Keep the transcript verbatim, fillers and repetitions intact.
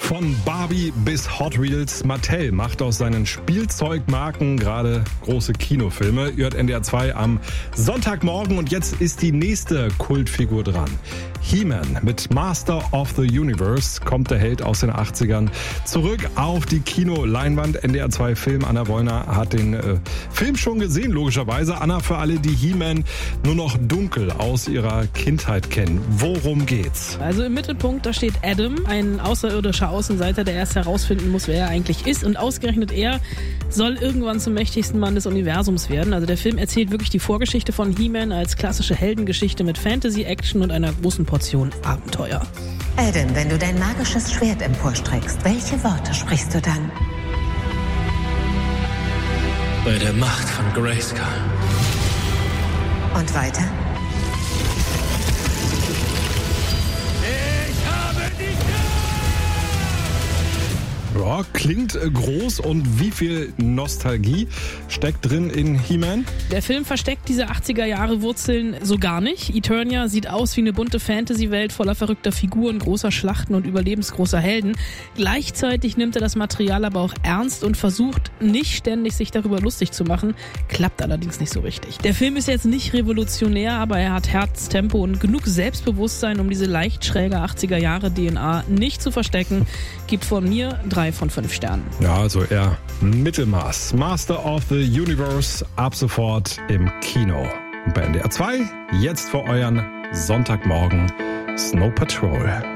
Von Barbie bis Hot Wheels, Mattel macht aus seinen Spielzeugmarken gerade große Kinofilme. Ihr hört N D R zwei am Sonntagmorgen und jetzt ist die nächste Kultfigur dran. He-Man mit Master of the Universe kommt der Held aus den achtzigern zurück auf die Kinoleinwand. N D R zwei Film. Anna Wollner hat den äh, Film schon gesehen, logischerweise. Anna, für alle, die He-Man nur noch dunkel aus ihrer Kindheit kennen. Worum geht's? Also im Mittelpunkt, da steht Adam, ein außerirdischer Außenseiter, der erst herausfinden muss, wer er eigentlich ist. Und ausgerechnet er soll irgendwann zum mächtigsten Mann des Universums werden. Also der Film erzählt wirklich die Vorgeschichte von He-Man als klassische Heldengeschichte mit Fantasy, Action und einer großen Portion Abenteuer. Adam, wenn du dein magisches Schwert emporstreckst, welche Worte sprichst du dann? Bei der Macht von Grayskull. Und weiter? Ja, klingt groß und wie viel Nostalgie steckt drin in He-Man? Der Film versteckt diese achtziger-Jahre-Wurzeln so gar nicht. Eternia sieht aus wie eine bunte Fantasy-Welt voller verrückter Figuren, großer Schlachten und überlebensgroßer Helden. Gleichzeitig nimmt er das Material aber auch ernst und versucht nicht ständig sich darüber lustig zu machen. Klappt allerdings nicht so richtig. Der Film ist jetzt nicht revolutionär, aber er hat Herz, Tempo und genug Selbstbewusstsein, um diese leicht schräge achtziger-Jahre-D N A nicht zu verstecken. Gibt von mir drei von fünf Sternen. Ja, also eher Mittelmaß. Master of the Universe ab sofort im Kino. Und bei N D R zwei jetzt für euren Sonntagmorgen Snow Patrol.